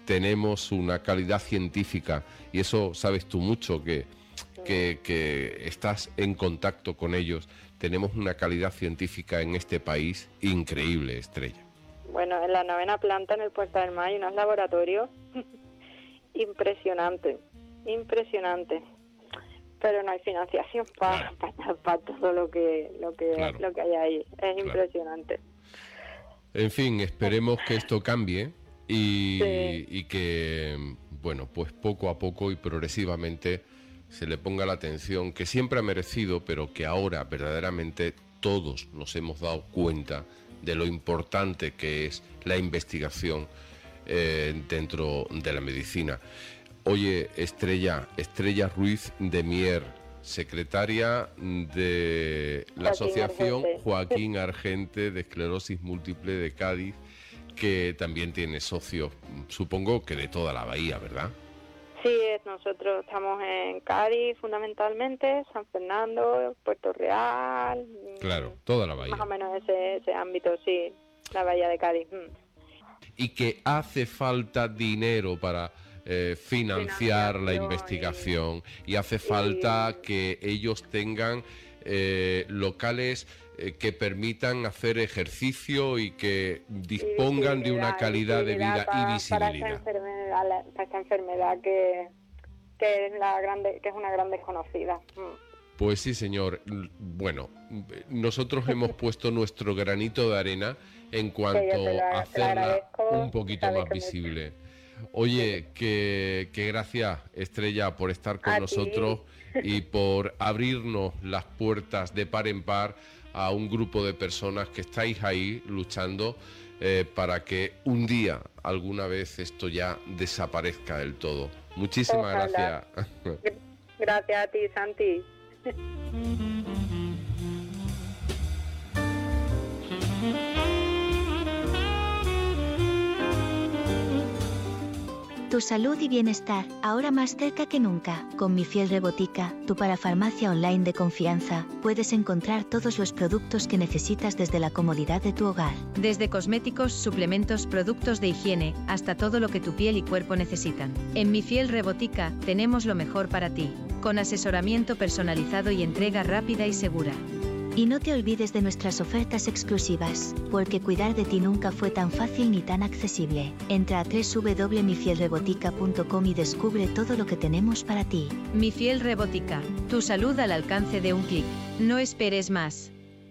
tenemos una calidad científica, y eso sabes tú mucho, que estás en contacto con ellos. Tenemos una calidad científica en este país increíble, Estrella. Bueno, en la 9ª planta, en el Puerta del Mar, hay unos laboratorios impresionantes. Pero no hay financiación para todo lo que hay ahí. Es impresionante. En fin, esperemos que esto cambie y que, bueno, pues poco a poco y progresivamente se le ponga la atención que siempre ha merecido, pero que ahora verdaderamente todos nos hemos dado cuenta de lo importante que es la investigación dentro de la medicina. Oye, Estrella Ruiz de Mier, secretaria de la Asociación Joaquín Argente de Esclerosis Múltiple de Cádiz, que también tiene socios, supongo que de toda la bahía, ¿verdad? Sí, nosotros estamos en Cádiz fundamentalmente, San Fernando, Puerto Real. Claro, toda la bahía. Más o menos ese ámbito, sí, la bahía de Cádiz. Y que hace falta dinero para financiar la investigación y hace falta que ellos tengan locales que permitan hacer ejercicio y que dispongan de una calidad de vida y visibilidad. Para esta enfermedad que es una gran desconocida. Pues sí, señor. Bueno, nosotros hemos puesto nuestro granito de arena en cuanto a hacerla un poquito más visible. Oye, que gracias, Estrella, por estar con nosotros y por abrirnos las puertas de par en par a un grupo de personas que estáis ahí luchando para que un día, alguna vez, esto ya desaparezca del todo. Muchísimas gracias. Gracias a ti, Santi. Tu salud y bienestar, ahora más cerca que nunca. Con Mi Fiel Rebotica, tu parafarmacia online de confianza, puedes encontrar todos los productos que necesitas desde la comodidad de tu hogar. Desde cosméticos, suplementos, productos de higiene, hasta todo lo que tu piel y cuerpo necesitan. En Mi Fiel Rebotica, tenemos lo mejor para ti, con asesoramiento personalizado y entrega rápida y segura. Y no te olvides de nuestras ofertas exclusivas, porque cuidar de ti nunca fue tan fácil ni tan accesible. Entra a www.mifielrebotica.com y descubre todo lo que tenemos para ti. Mi Fiel Rebotica, tu salud al alcance de un clic. No esperes más.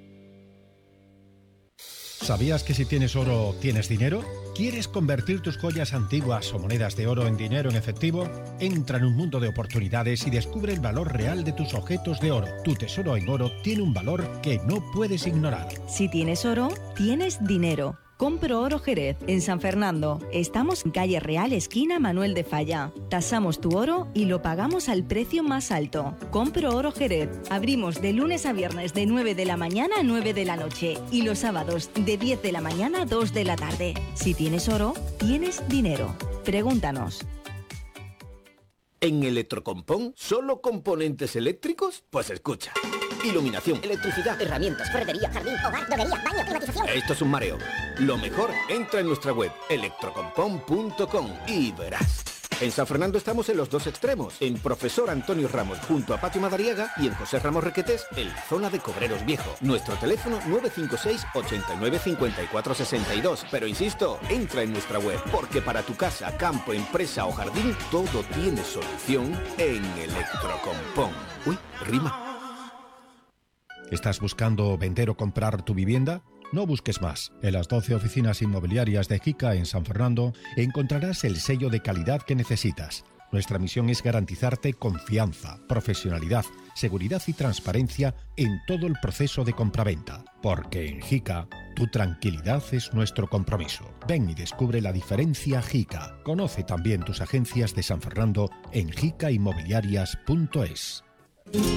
¿Sabías que si tienes oro, tienes dinero? ¿Quieres convertir tus joyas antiguas o monedas de oro en dinero en efectivo? Entra en un mundo de oportunidades y descubre el valor real de tus objetos de oro. Tu tesoro en oro tiene un valor que no puedes ignorar. Si tienes oro, tienes dinero. Compro Oro Jerez, en San Fernando. Estamos en calle Real, esquina Manuel de Falla. Tasamos tu oro y lo pagamos al precio más alto. Compro Oro Jerez. Abrimos de lunes a viernes de 9 de la mañana a 9 de la noche y los sábados de 10 de la mañana a 2 de la tarde. Si tienes oro, tienes dinero. Pregúntanos. ¿En Electrocompón solo componentes eléctricos? Pues escucha. Iluminación, electricidad, herramientas, ferretería, jardín, hogar, droguería, baño, climatización. Esto es un mareo. Lo mejor, entra en nuestra web electrocompón.com y verás. En San Fernando estamos en los dos extremos, en Profesor Antonio Ramos junto a Patio Madariaga y en José Ramos Requetés en la zona de Cobreros Viejo. Nuestro teléfono 956 89 54 62. Pero insisto, entra en nuestra web, porque para tu casa, campo, empresa o jardín, todo tiene solución en Electrocompón. Uy, rima. ¿Estás buscando vender o comprar tu vivienda? No busques más. En las 12 oficinas inmobiliarias de JICA en San Fernando encontrarás el sello de calidad que necesitas. Nuestra misión es garantizarte confianza, profesionalidad, seguridad y transparencia en todo el proceso de compraventa. Porque en JICA, tu tranquilidad es nuestro compromiso. Ven y descubre la diferencia JICA. Conoce también tus agencias de San Fernando en jicainmobiliarias.es.